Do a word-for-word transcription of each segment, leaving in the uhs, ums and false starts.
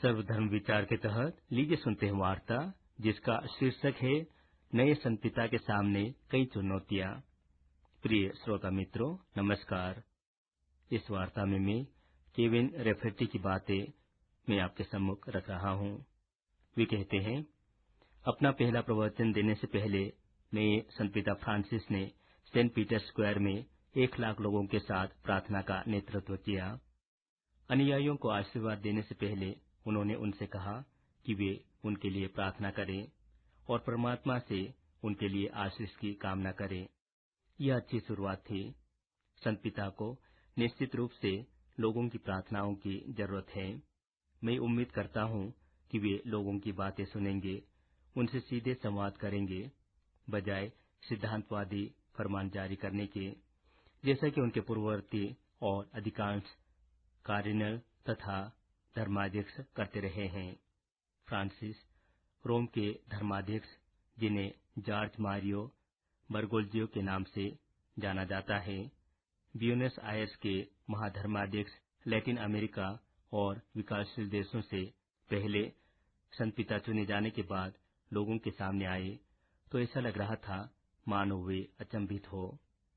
सर्वधर्म विचार के तहत लीजिए सुनते हैं वार्ता जिसका शीर्षक है नए संत पिता के सामने कई चुनौतियां। प्रिय श्रोता मित्रों, नमस्कार। इस वार्ता में मैं केविन रेफेर्टी की बातें मैं आपके सम्मुख रख रहा हूं। वे कहते हैं, अपना पहला प्रवचन देने से पहले नए संत पिता फ्रांसिस ने सेंट पीटर स्क्वायर में एक लाख लोगों के साथ प्रार्थना का नेतृत्व किया। अनुयायियों को आशीर्वाद देने से पहले उन्होंने उनसे कहा कि वे उनके लिए प्रार्थना करें और परमात्मा से उनके लिए आशीष की कामना करें। यह अच्छी शुरुआत थी। संत पिता को निश्चित रूप से लोगों की प्रार्थनाओं की जरूरत है। मैं उम्मीद करता हूं कि वे लोगों की बातें सुनेंगे, उनसे सीधे संवाद करेंगे, बजाय सिद्धांतवादी फरमान जारी करने के, जैसा कि उनके पूर्ववर्ती और अधिकांश कार्डिनल तथा धर्माध्यक्ष करते रहे हैं। फ्रांसिस रोम के धर्माध्यक्ष, जिन्हें जॉर्ज मारियो बरगोल्जियो के नाम से जाना जाता है, ब्यूनस आयर्स के महाधर्माध्यक्ष, लैटिन अमेरिका और विकासशील देशों से पहले संत पिता चुने जाने के बाद लोगों के सामने आए तो ऐसा लग रहा था मानो वे अचंभित हो।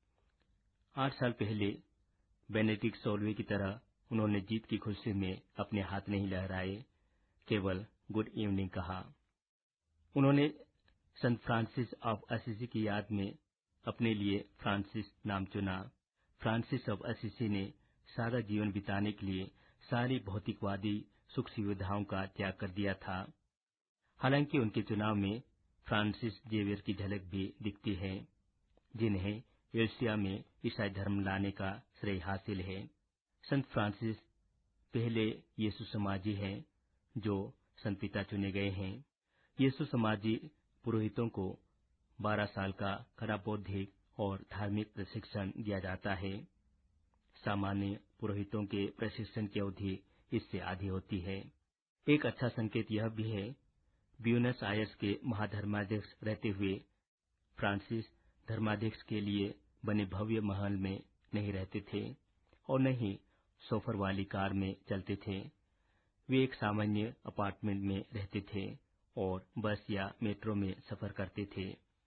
आठ साल पहले बेनेडिक्ट सोलहवें की तरह उन्होंने जीत की खुशी में अपने हाथ नहीं लहराए, केवल गुड इवनिंग कहा। उन्होंने संत फ्रांसिस ऑफ असीसी की याद में अपने लिए फ्रांसिस नाम चुना। फ्रांसिस ऑफ असीसी ने सादा जीवन बिताने के लिए सारी भौतिकवादी सुख सुविधाओं का त्याग कर दिया था। हालांकि उनके चुनाव में फ्रांसिस जेवियर की झलक भी दिखती है, जिन्हें एशिया में ईसाई धर्म लाने का श्रेय हासिल है। संत फ्रांसिस पहले यीशु समाजी हैं जो संत पिता चुने गए हैं। यीशु समाजी पुरोहितों को बारह साल का कड़ा बौद्धिक और धार्मिक प्रशिक्षण दिया जाता है। सामान्य पुरोहितों के प्रशिक्षण की अवधि इससे आधी होती है। एक अच्छा संकेत यह भी है, ब्यूनस आयर्स के महाधर्माध्यक्ष रहते हुए फ्रांसिस धर्माध्यक्ष के लिए बने भव्य महल में नहीं रहते थे और न ही सोफर वाली कार में चलते थे। वे एक सामान्य अपार्टमेंट में रहते थे और बस या मेट्रो में सफर करते थे।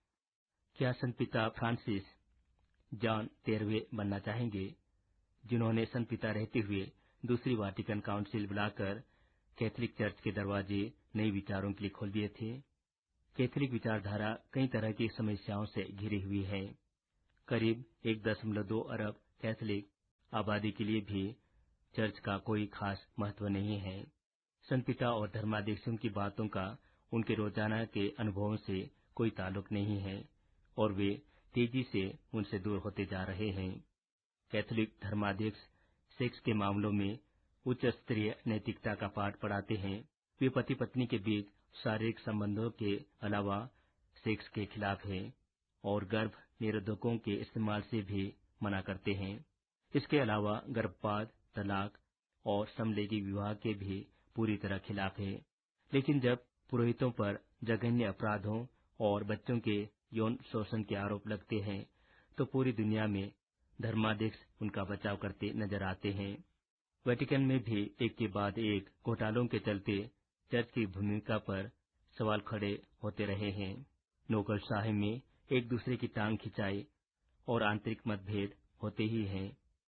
क्या संत पिता फ्रांसिस जॉन तेरहवें बनना चाहेंगे, जिन्होंने संत पिता रहते हुए दूसरी वाटिकन काउंसिल बुलाकर कैथोलिक चर्च के दरवाजे नए विचारों के लिए खोल दिए थे? कैथोलिक विचारधारा कई तरह की समस्याओं से घिरी हुई है। करीब एक दशमलव दो अरब कैथोलिक आबादी के लिए भी चर्च का कोई खास महत्व नहीं है। संत पिता और धर्माध्यक्षों की बातों का उनके रोजाना के अनुभवों से कोई ताल्लुक नहीं है और वे तेजी से उनसे दूर होते जा रहे हैं। कैथोलिक धर्माध्यक्ष सेक्स के मामलों में उच्च स्तरीय नैतिकता का पाठ पढ़ाते हैं। वे पति पत्नी के बीच शारीरिक संबंधों के अलावा सेक्स के खिलाफ हैं और गर्भ निरोधकों के इस्तेमाल से भी मना करते हैं। इसके अलावा गर्भपात, तलाक और समलैंगिक विवाह के भी पूरी तरह खिलाफ है। लेकिन जब पुरोहितों पर जघन्य अपराधों और बच्चों के यौन शोषण के आरोप लगते हैं तो पूरी दुनिया में धर्माध्यक्ष उनका बचाव करते नजर आते हैं। वेटिकन में भी एक के बाद एक घोटालों के चलते चर्च की भूमिका पर सवाल खड़े होते रहे हैं। नौकरशाही में एक दूसरे की टांग खिंचाई और आंतरिक मतभेद होते ही हैं,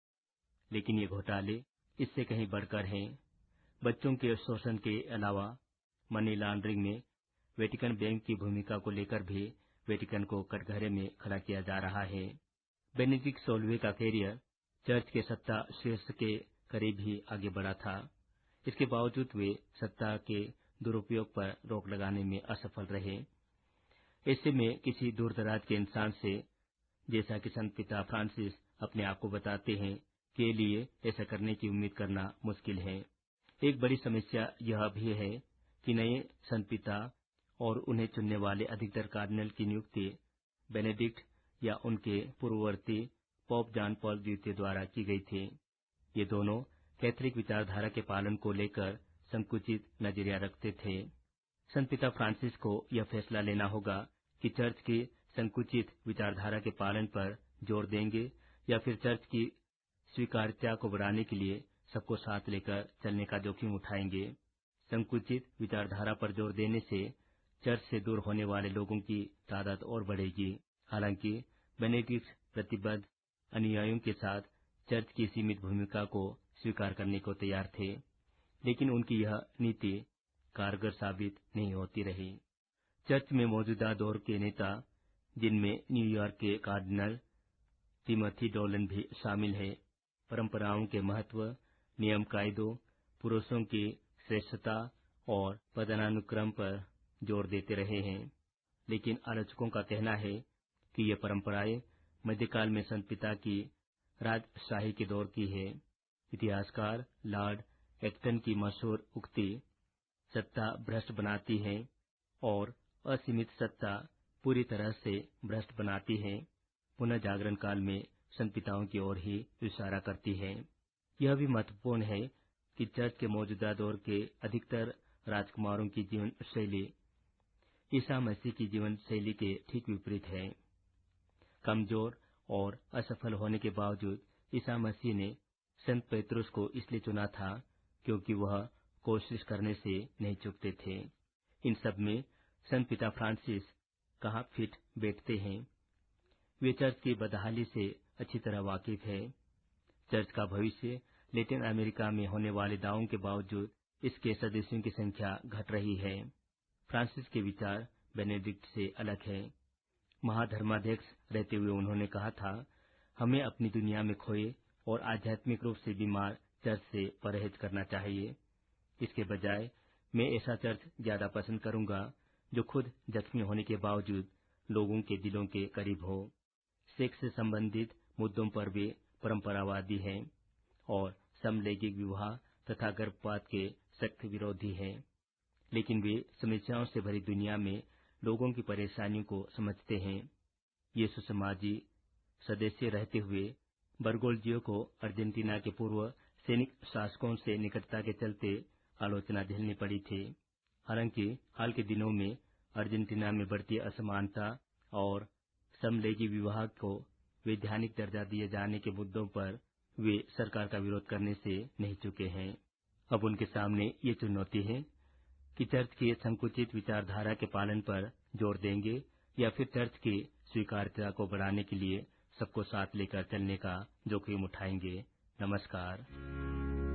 लेकिन ये घोटाले इससे कहीं बढ़कर हैं। बच्चों के शोषण के अलावा मनी लॉन्ड्रिंग में वेटिकन बैंक की भूमिका को लेकर भी वेटिकन को कटघरे में खड़ा किया जा रहा है। बेनेडिक्ट सोलहवें का कैरियर चर्च के सत्ता शीर्ष के करीब ही आगे बढ़ा था। इसके बावजूद वे सत्ता के दुरुपयोग पर रोक लगाने में असफल रहे। ऐसे में किसी दूरदराज के इंसान से, जैसा कि संत पिता फ्रांसिस अपने आप को बताते हैं, के लिए ऐसा करने की उम्मीद करना मुश्किल है। एक बड़ी समस्या यह भी है कि नए संत पिता और उन्हें चुनने वाले अधिकतर कार्डिनल की नियुक्ति बेनेडिक्ट या उनके पूर्ववर्ती पोप जॉन पॉल द्वितीय द्वारा की गई थी। ये दोनों कैथोलिक विचारधारा के पालन को लेकर संकुचित नजरिया रखते थे। संत पिता फ्रांसिस को यह फैसला लेना होगा कि चर्च की संकुचित विचारधारा के पालन पर जोर देंगे या फिर चर्च की स्वीकार्यता को बढ़ाने के लिए सबको साथ लेकर चलने का जोखिम उठाएंगे। संकुचित विचारधारा पर जोर देने से चर्च से दूर होने वाले लोगों की तादाद और बढ़ेगी। हालांकि बेनेडिक्ट प्रतिबद्ध अनुयायियों के साथ चर्च की सीमित भूमिका को स्वीकार करने को तैयार थे, लेकिन उनकी यह नीति कारगर साबित नहीं होती रही। चर्च में मौजूदा दौर के नेता, जिनमें न्यूयॉर्क के कार्डिनल टिमोथी डोलन भी शामिल है, परंपराओं के महत्व, नियम कायदों, पुरुषों की श्रेष्ठता और पदानुक्रम पर जोर देते रहे हैं। लेकिन आलोचकों का कहना है कि ये परंपराएं मध्यकाल में संत पिता की राजशाही के दौर की है। इतिहासकार लॉर्ड एक्टन की मशहूर उक्ति सत्ता भ्रष्ट बनाती है और असीमित सत्ता पूरी तरह से भ्रष्ट बनाती है, पुनः जागरण काल में संत पिताओं की ओर ही इशारा करती है। यह भी महत्वपूर्ण है कि चर्च के मौजूदा दौर के अधिकतर राजकुमारों की जीवन शैली ईसा मसीह की जीवन शैली के ठीक विपरीत है। कमजोर और असफल होने के बावजूद ईसा मसीह ने संत पेतरुस को इसलिए चुना था क्योंकि वह कोशिश करने से नहीं चूकते थे। इन सब में संत पिता फ्रांसिस कहाँ फिट बैठते हैं। वे चर्च की बदहाली से अच्छी तरह वाकिफ है। चर्च का भविष्य लैटिन अमेरिका में होने वाले दावों के बावजूद इसके सदस्यों की संख्या घट रही है। फ्रांसिस के विचार बेनेडिक्ट से अलग है। महाधर्माध्यक्ष रहते हुए उन्होंने कहा था, हमें अपनी दुनिया में खोए और आध्यात्मिक रूप से बीमार चर्च से परहेज करना चाहिए। इसके बजाय मैं ऐसा चर्च ज्यादा पसंद करूंगा जो खुद जख्मी होने के बावजूद लोगों के दिलों के करीब हो। सेक्स से संबंधित मुद्दों पर वे परंपरावादी हैं और समलैंगिक विवाह तथा गर्भपात के सख्त विरोधी हैं, लेकिन वे समस्याओं से भरी दुनिया में लोगों की परेशानियों को समझते हैं। ये सुसमाजी सदस्य रहते हुए बरगोल्जियो को अर्जेंटीना के पूर्व सैनिक शासकों से निकटता के चलते आलोचना झेलनी पड़ी थी। हालांकि हाल के दिनों में अर्जेंटीना में बढ़ती असमानता और समलैंगिक विवाह को वैधानिक दर्जा दिए जाने के मुद्दों पर वे सरकार का विरोध करने से नहीं चुके हैं। अब उनके सामने ये चुनौती है कि चर्च की संकुचित विचारधारा के पालन पर जोर देंगे या फिर चर्च की स्वीकार्यता को बढ़ाने के लिए सबको साथ लेकर चलने का जोखिम उठाएंगे। नमस्कार।